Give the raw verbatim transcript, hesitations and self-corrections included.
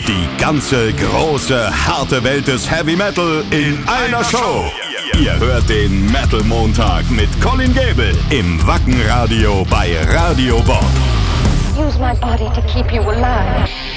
Die ganze große, harte Welt des Heavy Metal in einer Show. Ihr hört den Metal Montag mit Colin Gable im Wacken Radio bei Radio Bob. Use my body to keep you alive.